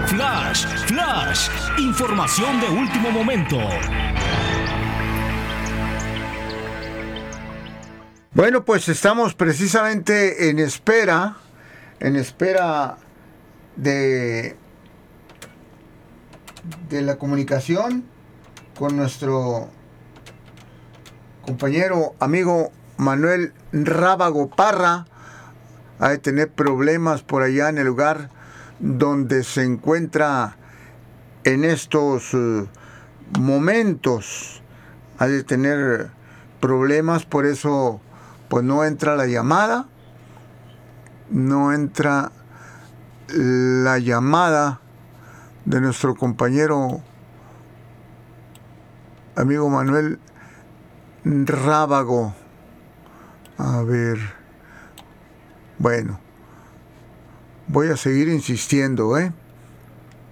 Flash, Flash, información de último momento. Bueno, pues estamos precisamente en espera de la comunicación con nuestro compañero, amigo Manuel Rábago Parra. Ha de tener problemas por allá en el lugar donde se encuentra en estos momentos. Ha de tener problemas, por eso pues no entra la llamada. No entra la llamada de nuestro compañero amigo Manuel Rábago. A ver. Bueno, voy a seguir insistiendo,